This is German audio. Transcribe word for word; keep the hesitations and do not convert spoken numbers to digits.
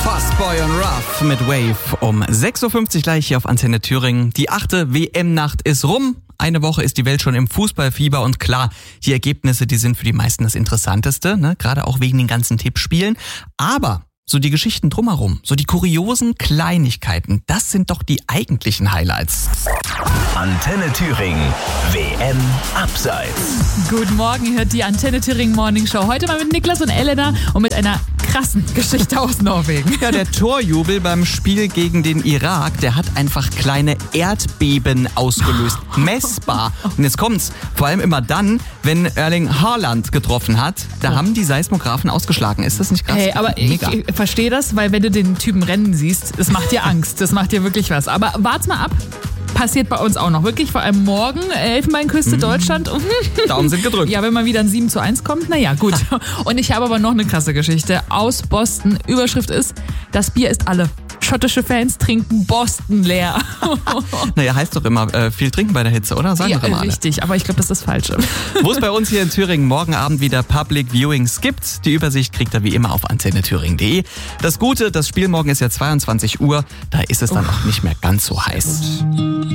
Fastboy und Ruff mit Wave um sechs Uhr fünfzig gleich hier auf Antenne Thüringen. Die achte W M-Nacht ist rum. Eine Woche ist die Welt schon im Fußballfieber und klar, die Ergebnisse, die sind für die meisten das Interessanteste, ne? Gerade auch wegen den ganzen Tippspielen. Aber so die Geschichten drumherum, so die kuriosen Kleinigkeiten, das sind doch die eigentlichen Highlights. Antenne Thüringen, W M Abseits. Guten Morgen, hört die Antenne Thüringen Morning Show. Heute mal mit Niklas und Elena und mit einer krassen Geschichte aus Norwegen. Ja, der Torjubel beim Spiel gegen den Irak, der hat einfach kleine Erdbeben ausgelöst. Messbar. Und jetzt kommt's. Vor allem immer dann, wenn Erling Haaland getroffen hat, da haben die Seismographen ausgeschlagen. Ist das nicht krass? Hey, aber ich, ich verstehe das, weil wenn du den Typen rennen siehst, das macht dir Angst. Das macht dir wirklich was. Aber wart's mal ab. Passiert bei uns auch noch. Wirklich, vor allem morgen, Elfenbeinküste, mhm. Deutschland. Daumen sind gedrückt. Ja, wenn mal wieder ein sieben zu eins kommt, naja, gut. Und ich habe aber noch eine krasse Geschichte aus Boston. Überschrift ist, das Bier ist alle. Schottische Fans trinken Boston leer. Naja, heißt doch immer, äh, viel trinken bei der Hitze, oder? Sagen ja, doch immer alle. Richtig, aber ich glaube, das ist das Falsche. Wo es bei uns hier in Thüringen morgen Abend wieder Public Viewings gibt, die Übersicht kriegt ihr wie immer auf antenne thüringen punkt de. Das Gute, das Spiel morgen ist ja zweiundzwanzig Uhr, da ist es dann auch nicht mehr ganz so heiß.